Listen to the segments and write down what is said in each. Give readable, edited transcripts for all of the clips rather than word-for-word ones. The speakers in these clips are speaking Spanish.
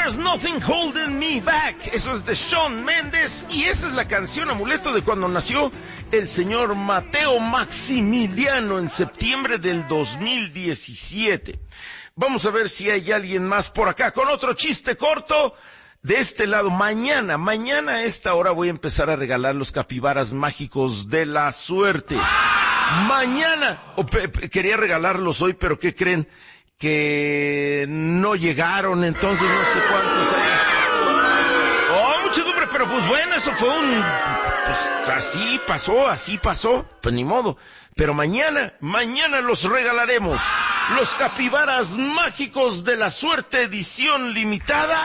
There's Nothing Holding Me Back. Eso es de Shawn Mendes y esa es la canción amuleto de cuando nació el señor Mateo Maximiliano en septiembre del 2017. Vamos a ver si hay alguien más por acá con otro chiste corto. De este lado, mañana a esta hora voy a empezar a regalar los capibaras mágicos de la suerte. Mañana, quería regalarlos hoy, pero ¿qué creen? Que no llegaron, entonces no sé cuántos hay. Oh, muchedumbre, pero pues bueno, eso fue pues así pasó, pues ni modo. Pero mañana los regalaremos. Los capibaras mágicos de la suerte edición limitada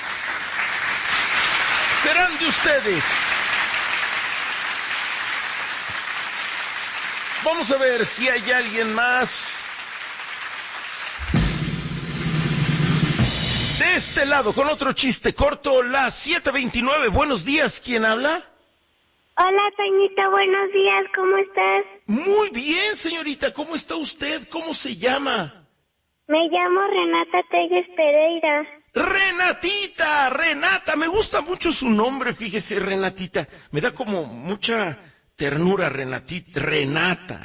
serán de ustedes. Vamos a ver si hay alguien más. De este lado, con otro chiste corto, las 7:29. Buenos días, ¿quién habla? Hola, Toñita, buenos días, ¿cómo estás? Muy bien, señorita, ¿cómo está usted? ¿Cómo se llama? Me llamo Renata Telles Pereira. Renata, me gusta mucho su nombre, fíjese, Renatita. Me da como mucha ternura, Renatita.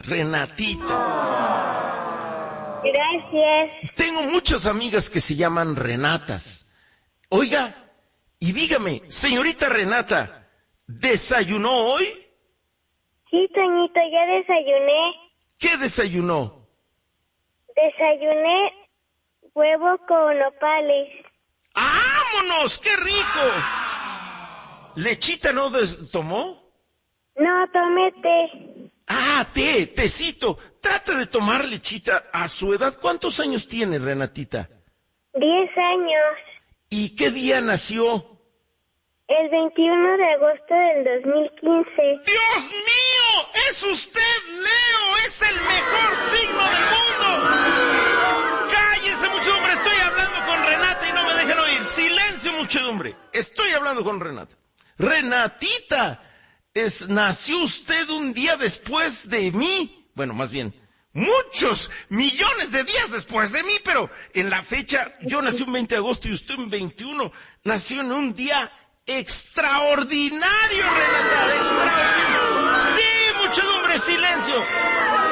Gracias. Tengo muchas amigas que se llaman Renatas. Oiga, y dígame, señorita Renata, ¿desayunó hoy? Sí, Toñito, ya desayuné. ¿Qué desayunó? Desayuné huevo con nopales. ¡Vámonos! ¡Qué rico! ¿Lechita no tomó? No, tomé té. Ah, tecito. Trata de tomar lechita a su edad. ¿Cuántos años tiene, Renatita? 10 años. ¿Y qué día nació? El 21 de agosto del 2015. ¡Dios mío! ¡Es usted Leo! ¡Es el mejor signo del mundo! ¡Cállense, muchedumbre! Estoy hablando con Renata y no me dejan oír. ¡Silencio, muchedumbre! Estoy hablando con Renata. Renatita, nació usted un día después de mí. Bueno, más bien, muchos millones de días después de mí, pero en la fecha, yo nací un 20 de agosto y usted un 21. Nació en un día extraordinario, Renata, extraordinario. Sí, muchedumbre, silencio.